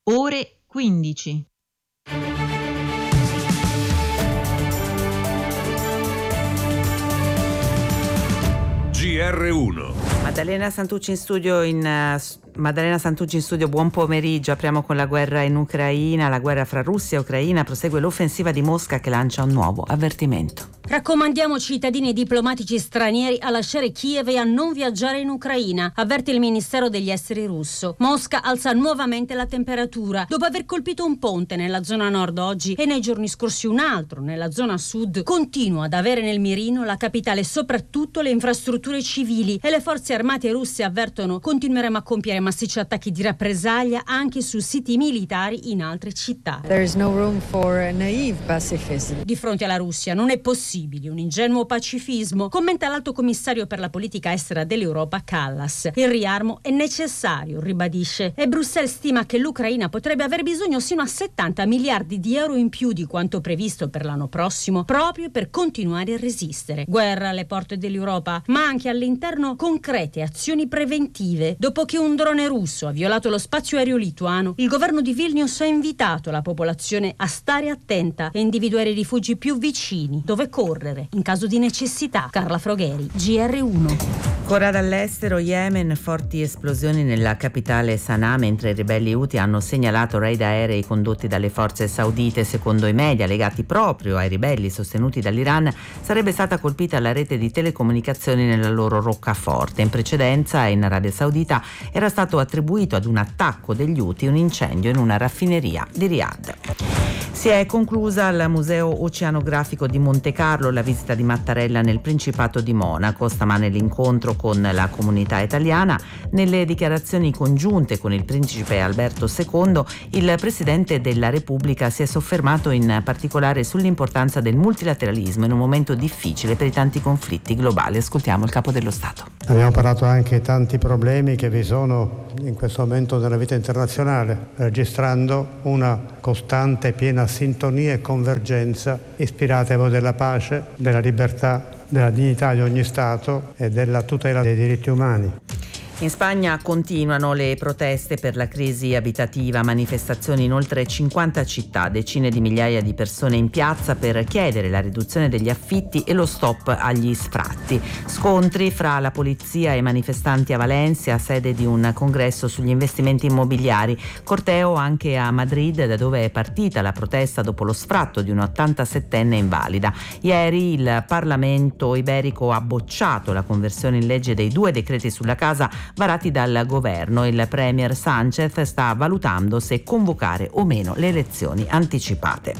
ore 15. GR1. Maddalena Santucci in studio, buon pomeriggio. Apriamo con la guerra in Ucraina. La guerra fra Russia e Ucraina, prosegue l'offensiva di Mosca che lancia un nuovo avvertimento. Raccomandiamo cittadini e diplomatici stranieri a lasciare Kiev e a non viaggiare in Ucraina, avverte il Ministero degli Esteri russo. Mosca alza nuovamente la temperatura. Dopo aver colpito un ponte nella zona nord oggi e nei giorni scorsi un altro nella zona sud, continua ad avere nel mirino la capitale e soprattutto le infrastrutture civili, e le forze armate russe avvertono: continueremo a compiere massicci attacchi di rappresaglia anche su siti militari in altre città. There is no room for naive pacifism. Di fronte alla Russia non è possibile un ingenuo pacifismo, commenta l'alto commissario per la politica estera dell'Europa Kallas. Il riarmo è necessario, ribadisce, e Bruxelles stima che l'Ucraina potrebbe aver bisogno sino a 70 miliardi di euro in più di quanto previsto per l'anno prossimo, proprio per continuare a resistere. Guerra alle porte dell'Europa, ma anche all'interno concrete azioni preventive. Dopo che un drone russo ha violato lo spazio aereo lituano, il governo di Vilnius ha invitato la popolazione a stare attenta e individuare i rifugi più vicini, dove correre in caso di necessità. Carla Frogheri, GR1. Ancora dall'estero, Yemen, forti esplosioni nella capitale Sana'a mentre i ribelli Houthi hanno segnalato raid aerei condotti dalle forze saudite. Secondo i media legati proprio ai ribelli sostenuti dall'Iran, sarebbe stata colpita la rete di telecomunicazioni nella loro roccaforte. In precedenza in Arabia Saudita era stato attribuito ad un attacco degli Houthi un incendio in una raffineria di Riyadh. Si è conclusa al Museo Oceanografico di Monte Carlo la visita di Mattarella nel Principato di Monaco. Stamane l'incontro con la comunità italiana. Nelle dichiarazioni congiunte con il principe Alberto II, il Presidente della Repubblica si è soffermato in particolare sull'importanza del multilateralismo in un momento difficile per i tanti conflitti globali. Ascoltiamo il Capo dello Stato. Abbiamo parlato anche di tanti problemi che vi sono in questo momento nella vita internazionale, registrando una costante e piena sintonia e convergenza ispirata ai valori della pace, della libertà, della dignità di ogni Stato e della tutela dei diritti umani. In Spagna continuano le proteste per la crisi abitativa, manifestazioni in oltre 50 città, decine di migliaia di persone in piazza per chiedere la riduzione degli affitti e lo stop agli sfratti. Scontri fra la polizia e i manifestanti a Valencia, sede di un congresso sugli investimenti immobiliari. Corteo anche a Madrid, da dove è partita la protesta dopo lo sfratto di un 87enne invalida. Ieri il Parlamento iberico ha bocciato la conversione in legge dei 2 decreti sulla casa varati dal governo. Il premier Sánchez sta valutando se convocare o meno le elezioni anticipate.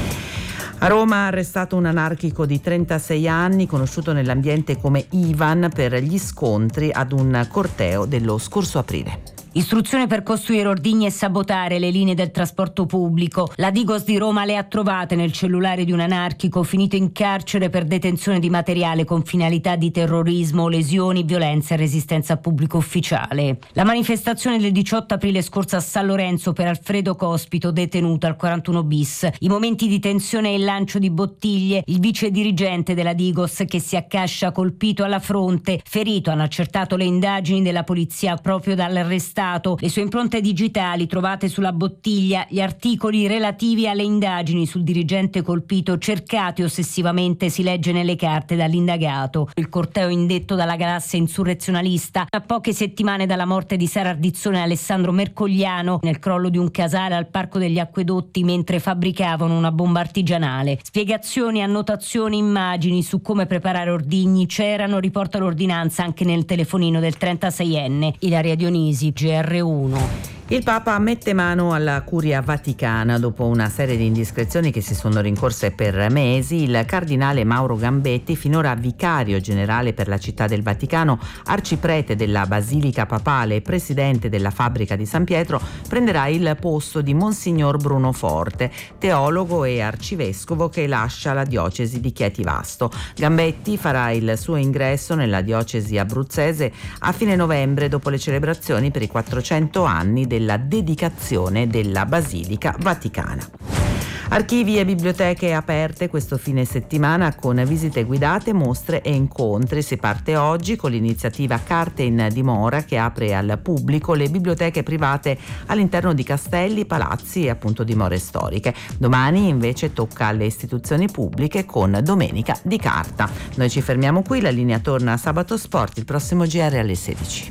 A Roma arrestato un anarchico di 36 anni conosciuto nell'ambiente come Ivan per gli scontri ad un corteo dello scorso aprile. Istruzione per costruire ordigni e sabotare le linee del trasporto pubblico. La Digos di Roma le ha trovate nel cellulare di un anarchico finito in carcere per detenzione di materiale con finalità di terrorismo, lesioni, violenza e resistenza a pubblico ufficiale. La manifestazione del 18 aprile scorso a San Lorenzo per Alfredo Cospito, detenuto al 41 bis. I momenti di tensione e il lancio di bottiglie. Il vice dirigente della Digos che si accascia colpito alla fronte, ferito, hanno accertato le indagini della polizia proprio dall'arrestato. Le sue impronte digitali trovate sulla bottiglia, gli articoli relativi alle indagini sul dirigente colpito cercati ossessivamente, si legge nelle carte dall'indagato. Il corteo indetto dalla galassia insurrezionalista a poche settimane dalla morte di Sara Ardizzone e Alessandro Mercogliano nel crollo di un casale al Parco degli Acquedotti mentre fabbricavano una bomba artigianale. Spiegazioni, annotazioni, immagini su come preparare ordigni c'erano, riporta l'ordinanza anche nel telefonino del 36enne. Ilaria Dionisi, GR1. Il Papa mette mano alla Curia Vaticana. Dopo una serie di indiscrezioni che si sono rincorse per mesi, il cardinale Mauro Gambetti, finora vicario generale per la città del Vaticano, arciprete della Basilica Papale e presidente della Fabbrica di San Pietro, prenderà il posto di Monsignor Bruno Forte, teologo e arcivescovo che lascia la diocesi di Chieti Vasto. Gambetti farà il suo ingresso nella diocesi abruzzese a fine novembre, dopo le celebrazioni per i 400 anni della dedicazione della Basilica Vaticana. Archivi e biblioteche aperte questo fine settimana con visite guidate, mostre e incontri. Si parte oggi con l'iniziativa Carte in Dimora, che apre al pubblico le biblioteche private all'interno di castelli, palazzi e appunto dimore storiche. Domani invece tocca alle istituzioni pubbliche con Domenica di Carta. Noi ci fermiamo qui, la linea torna a Sabato Sport, il prossimo GR alle 16.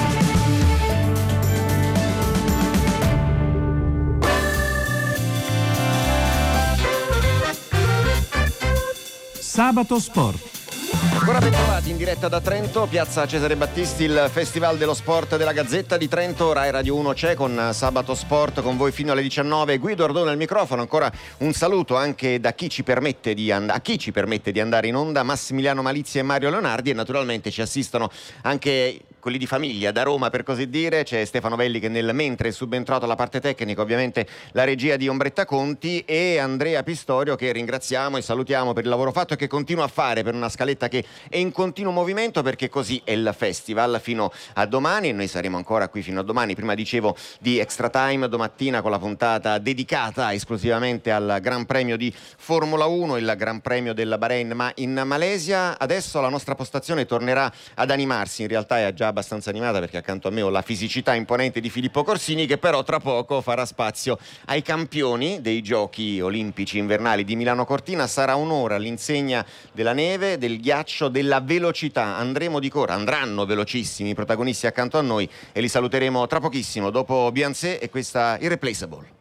Sabato Sport. Ancora ben trovati in diretta da Trento, piazza Cesare Battisti, il Festival dello Sport della Gazzetta di Trento. Rai Radio 1 c'è con Sabato Sport, con voi fino alle 19. Guido Ardone al microfono. Ancora un saluto anche da chi ci permette di andare in onda, Massimiliano Malizia e Mario Leonardi, e naturalmente ci assistono anche quelli di famiglia da Roma, per così dire. C'è Stefano Belli che nel mentre è subentrato alla parte tecnica, ovviamente la regia di Ombretta Conti, e Andrea Pistorio, che ringraziamo e salutiamo per il lavoro fatto e che continua a fare per una scaletta che è in continuo movimento, perché così è il festival fino a domani, e noi saremo ancora qui fino a domani. Prima dicevo di Extra Time domattina con la puntata dedicata esclusivamente al Gran Premio di Formula 1, il Gran Premio del Bahrain ma in Malesia. Adesso la nostra postazione tornerà ad animarsi, in realtà è già abbastanza animata, perché accanto a me ho la fisicità imponente di Filippo Corsini, che però tra poco farà spazio ai campioni dei Giochi Olimpici Invernali di Milano Cortina. Sarà un'ora all'insegna della neve, del ghiaccio, della velocità. Andranno velocissimi i protagonisti accanto a noi, e li saluteremo tra pochissimo dopo Beyoncé e questa Irreplaceable.